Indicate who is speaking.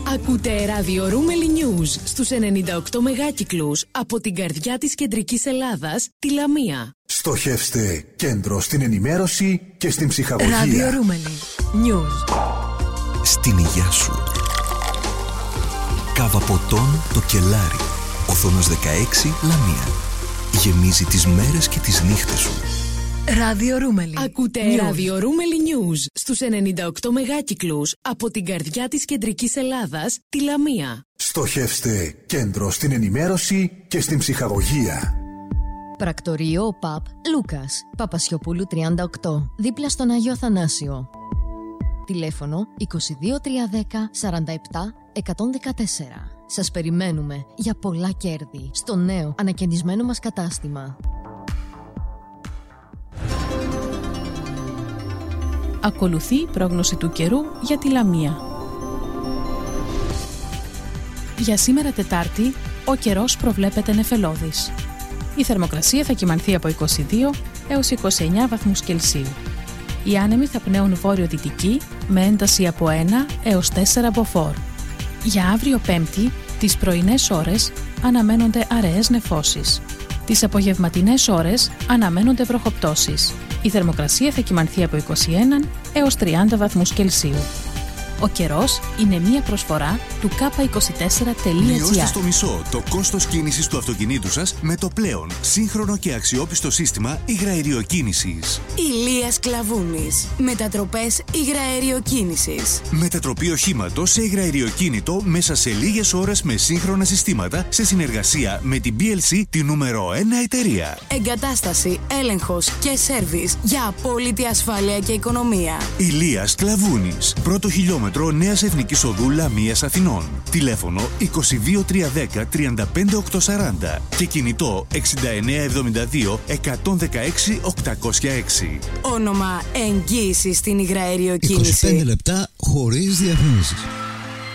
Speaker 1: Ακούτε ραδιορούμελη News στους 98 μεγάκυκλους από την καρδιά της κεντρικής Ελλάδας, τη Λαμία.
Speaker 2: Στοχεύστε κέντρο στην ενημέρωση και στην ψυχαγωγία.
Speaker 1: Ραδιορούμελη News.
Speaker 3: Στην υγειά σου. Κάβα ποτών το κελάρι. Οθόνος 16 Λαμία. Γεμίζει τις μέρες και τις νύχτες σου.
Speaker 1: Ραδιορούμελη. Ακούτε ραδιορούμελη News στους 98 μεγάκυκλους από την καρδιά της κεντρικής Ελλάδας, τη Λαμία.
Speaker 2: Στοχεύστε κέντρο στην ενημέρωση και στην ψυχαγωγία.
Speaker 4: Πρακτορείο ΟΠΑΠ Λούκας, Παπασιοπούλου 38, δίπλα στον Άγιο Αθανάσιο. Τηλέφωνο 22310 47 114. Σας περιμένουμε για πολλά κέρδη στο νέο ανακαινισμένο μας κατάστημα.
Speaker 5: Ακολουθεί η πρόγνωση του καιρού για τη Λαμία. Για σήμερα Τετάρτη, ο καιρός προβλέπεται νεφελώδης. Η θερμοκρασία θα κυμανθεί από 22 έως 29 βαθμούς Κελσίου. Οι άνεμοι θα πνέουν βόρειο-δυτική με ένταση από 1 έως 4 μποφόρ. Για αύριο Πέμπτη, τις πρωινές ώρες αναμένονται αραιές νεφώσεις. Τις απογευματινές ώρες αναμένονται βροχοπτώσεις. Η θερμοκρασία θα κυμανθεί από 21 έως 30 βαθμούς Κελσίου. Ο καιρός είναι μία προσφορά του K24.gr.
Speaker 6: Μειώστε στο μισό το κόστος κίνησης του αυτοκινήτου σας με το πλέον σύγχρονο και αξιόπιστο σύστημα υγραεριοκίνησης.
Speaker 7: Ηλίας Κλαβούνης. Μετατροπές υγραεριοκίνησης.
Speaker 6: Μετατροπή οχήματος σε υγραεριοκίνητο μέσα σε λίγες ώρες με σύγχρονα συστήματα σε συνεργασία με την BLC, τη νούμερο 1 εταιρεία.
Speaker 7: Εγκατάσταση, έλεγχος και σέρβις για απόλυτη ασφάλεια και οικονομία.
Speaker 6: Ηλίας Κλαβούνης. Πρώτο χιλιόμετρο Νέας Εθνικής Οδού Λαμίας Αθηνών. Τηλέφωνο 22310 35840 και κινητό 6972 116 806.
Speaker 7: Όνομα εγγύηση στην υγραεριοκίνηση.
Speaker 8: 25 λεπτά χωρίς διαφήμιση.